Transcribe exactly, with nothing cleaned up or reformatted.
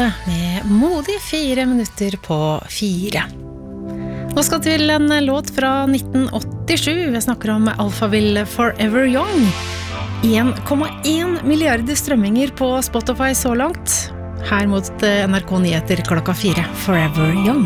med modig fire minutter på fire. Nå skal til en låt fra nitten åttisju. Vi snakker om Alphaville Forever Young. en komma en milliarder strømminger på Spotify så langt. Her mot N R K Nyheter klokka fire. Forever Young.